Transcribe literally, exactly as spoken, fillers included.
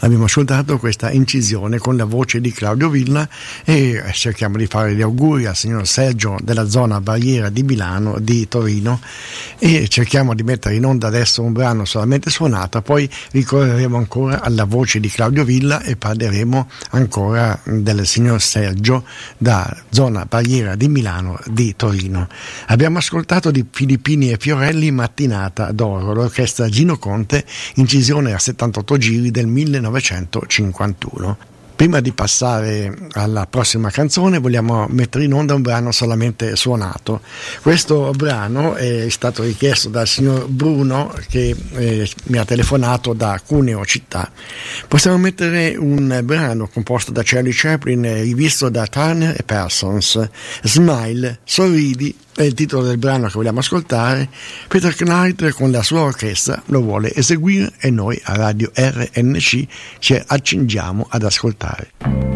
Abbiamo ascoltato questa incisione con la voce di Claudio Villa e cerchiamo di fare gli auguri al signor Sergio della zona Barriera di Milano, di Torino, e cerchiamo di mettere in onda adesso un brano solamente suonato, poi ricorreremo ancora alla voce di Claudio Villa e parleremo ancora del signor Sergio da zona Barriera di Milano, di Torino. Abbiamo ascoltato di Filippini e Fiorelli Mattinata d'Oro, l'orchestra Gino Conte, incisione a settantotto giri del millenovecentocinquantuno. Prima di passare alla prossima canzone vogliamo mettere in onda un brano solamente suonato. Questo brano è stato richiesto dal signor Bruno che eh, mi ha telefonato da Cuneo città. Possiamo mettere un brano composto da Charlie Chaplin e rivisto da Turner e Parsons, Smile, sorridi, è il titolo del brano che vogliamo ascoltare. Peter Knight con la sua orchestra lo vuole eseguire e noi a Radio R N C ci accingiamo ad ascoltare.